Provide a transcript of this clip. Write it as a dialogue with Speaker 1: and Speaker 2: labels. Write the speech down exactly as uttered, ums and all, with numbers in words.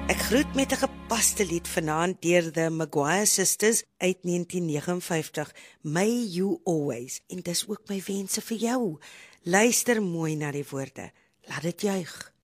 Speaker 1: Ek groet met 'n gepaste lied vanaand deur The Maguire Sisters uit negentien vyf nege vyf, May You Always, en dis ook my wense vir jou. Luister mooi na die woorde, laat dit juig.